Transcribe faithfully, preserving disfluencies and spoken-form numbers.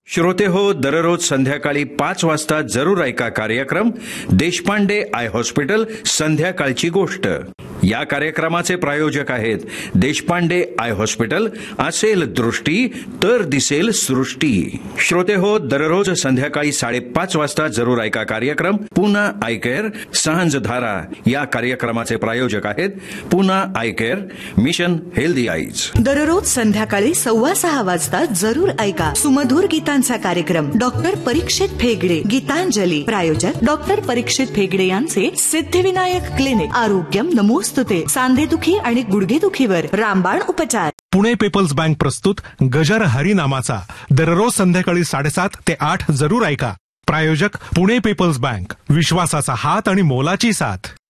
श्रोते हो, दररोज संध्याकाळी पाच वाजता जरूर ऐका कार्यक्रम देशपांडे आय हॉस्पिटल संध्याकाळची गोष्ट. या कार्यक्रमाचे प्रायोजक आहेत देशपांडे आय हॉस्पिटल. असेल दृष्टी तर दिसेल सृष्टी. श्रोते हो, दररोज संध्याकाळी साडेपाच वाजता जरूर ऐका कार्यक्रम पुन्हा आय केअर सांझधारा. या कार्यक्रमाचे प्रायोजक आहेत पुन्हा I care, mission healthy eyes. दररोज संध्याकाळी सव्वा सहा वाजता जरूर ऐका सुमधुर गीतांचा कार्यक्रम डॉक्टर परीक्षित फेगडे गीतांजली. प्रायोजक डॉक्टर परीक्षित फेगडे यांचे सिद्धिविनायक क्लिनिक. आरोग्यम नमोस्तुते. सांधेदुखी आणि गुडघेदुखीवर रामबाण उपचार. पुणे पीपल्स बँक प्रस्तुत गजर हरिनामाचा दररोज संध्याकाळी साडेसात ते आठ जरूर ऐका. प्रायोजक पुणे पीपल्स बँक, विश्वासाचा हात आणि मोलाची साथ.